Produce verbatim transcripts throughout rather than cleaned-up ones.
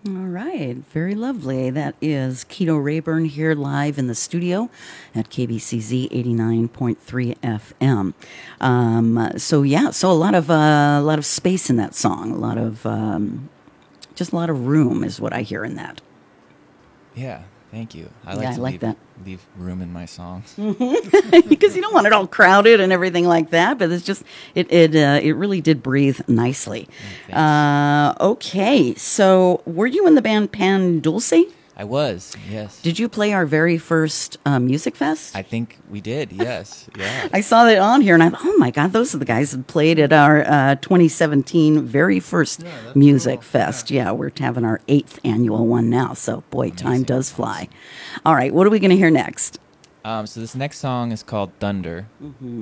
All right, very lovely. That is Keto Rayburn here live in the studio at K B C Z eighty-nine point three F M. Um, so yeah, so a lot of uh, a lot of space in that song, a lot of um, just a lot of room is what I hear in that. Yeah, thank you. I Yeah, like I to like leave that. leave room in my songs. Because you don't want it all crowded and everything like that. But it's just it it uh, it really did breathe nicely. Oh, thanks. Uh, okay, so were you in the band Pan Dulce? I was, yes. Did you play our very first uh, music fest? I think we did, yes. Yeah. I saw that on here, and I thought, oh my God, those are the guys that played at our uh, twenty seventeen very first Yeah, that's music cool. fest. Yeah. Yeah, we're having our eighth annual one now. So, boy, time Amazing. does fly. All right, what are we going to hear next? Um, so this next song is called Thunder. Mm-hmm.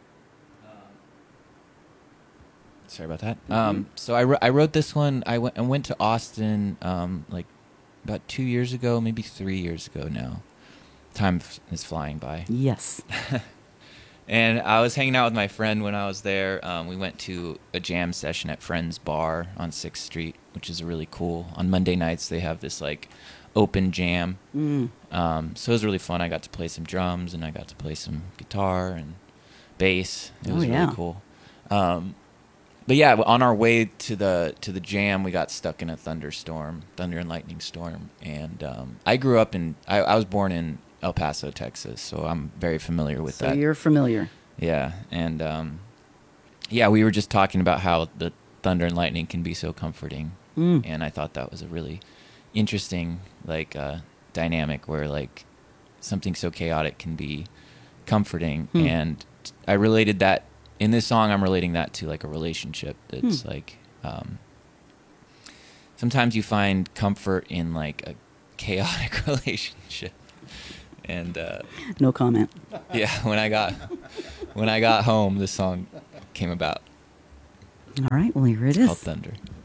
Sorry about that. Mm-hmm. Um, so I, wr- I wrote this one. I went I went to Austin um, like about two years ago, maybe three years ago now. Time f- is flying by. Yes. And I was hanging out with my friend when I was there. Um, we went to a jam session at Friends Bar on sixth Street, which is really cool. On Monday nights, they have this like open jam. Mm. Um, so it was really fun. I got to play some drums and I got to play some guitar and bass. It Oh, was yeah. really cool. Um, but yeah, on our way to the to the jam, we got stuck in a thunderstorm, thunder and lightning storm. And um, I grew up in, I, I was born in El Paso, Texas, so I'm very familiar with So that. you're familiar. Yeah, and um, yeah, we were just talking about how the thunder and lightning can be so comforting, Mm. and I thought that was a really interesting like uh, dynamic where like something so chaotic can be comforting, Hmm. and I related that in this song. I'm relating that to like a relationship that's Hmm. like um, sometimes you find comfort in like a chaotic relationship. And uh, No comment. yeah, when I got when I got home, this song came about. All right, well, here it It's called is. Thunder.